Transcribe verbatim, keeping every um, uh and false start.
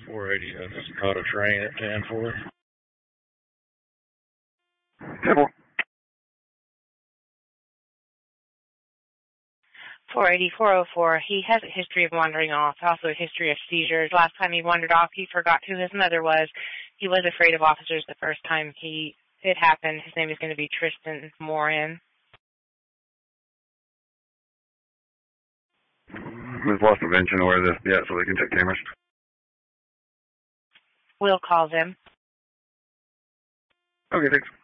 four eighty, I just caught a train at ten four. ten four. four eighty, four oh four. He has a history of wandering off, also a history of seizures. Last time he wandered off, he forgot who his mother was. He was afraid of officers the first time he it happened. His name is going to be Tristan Morin. There's loss prevention or this, yeah, so they can check cameras. We'll call them. Okay, thanks.